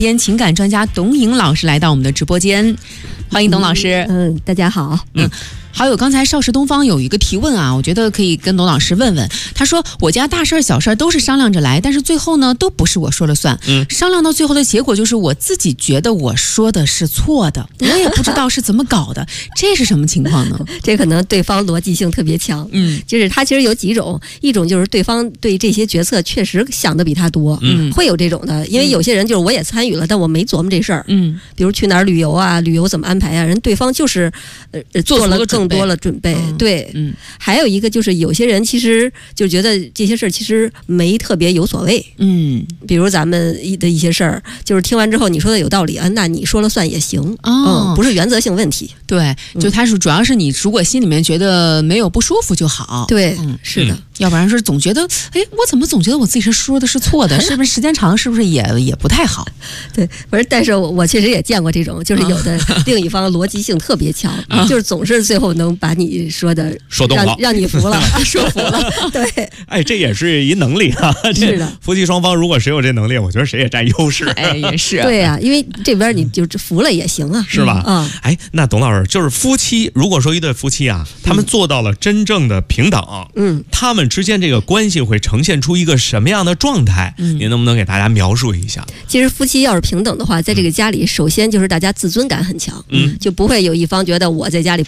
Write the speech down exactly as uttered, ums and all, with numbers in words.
今天情感专家董颖老师来到我们的直播间，欢迎董老师。 嗯，大家好。 嗯。好友刚才少时东方有一个提问啊，我觉得可以跟董老师问问。他说我家大事小事都是商量着来，但是最后呢都不是我说了算。嗯，商量到最后的结果就是我自己觉得我说的是错的，我也不知道是怎么搞的，这是什么情况呢？ 这可能对方逻辑性特别强。嗯，就是他其实有几种，一种就是对方对这些决策确实想的比他多，嗯，会有这种的，因为有些人就是我也参与了，但我没琢磨这事儿。嗯，比如去哪儿旅游啊，旅游怎么安排啊，人对方就是呃做了更多了准备。嗯、对，嗯，还有一个就是有些人其实就觉得这些事儿其实没特别有所谓，嗯，比如咱们的一些事儿，就是听完之后你说的有道理啊，那你说了算也行，哦、嗯，不是原则性问题。 对，就他是主要是你如果心里面觉得没有不舒服就好。 对，嗯，是的，嗯、 要不然是总觉得，哎，我怎么总觉得我自己是说的是错的，是不是时间长是不是也也不太好？ 对，不是，但是我我确实也见过这种，就是有的另一方逻辑性特别强，啊、就是总是最后能把你说的说动了， 让, 让你服了，说服了。对， 哎，这也是一能力啊。 是的， 夫妻双方如果谁有这能力，我觉得谁也占优势。 哎，也是。 对呀、啊，因为这边你就服了也行啊， 是吧？ 嗯。 哎，那董老师，就是夫妻，如果说一对夫妻啊，他们做到了真正的平等，嗯，他们之间这个关系会呈现出一个什么样的状态？嗯，您能不能给大家描述一下？ 其实夫妻要是平等的话，在这个家里，首先就是大家自尊感很强，嗯，就不会有一方觉得我在家里